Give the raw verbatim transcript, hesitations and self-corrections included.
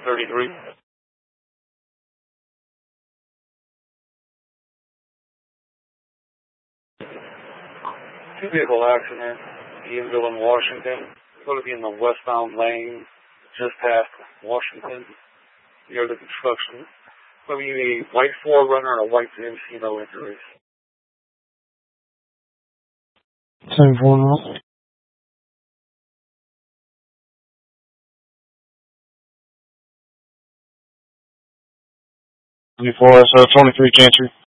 thirty-three. Two vehicle accident, Ianville in Washington. It's going to be in the westbound lane, just past Washington, near the construction. Whether you need a white four runner or a white G M C, no injuries. ten four now. twenty-four, so twenty-three Cancer.